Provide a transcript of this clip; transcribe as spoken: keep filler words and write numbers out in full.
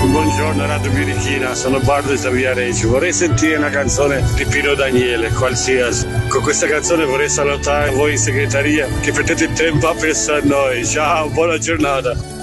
Buongiorno Radio Birichina, sono Bardo di Viareggio. Vorrei sentire una canzone di Pino Daniele, qualsiasi. Con questa canzone vorrei salutare voi in segreteria che prendete il tempo a pensare a noi. Ciao, buona giornata.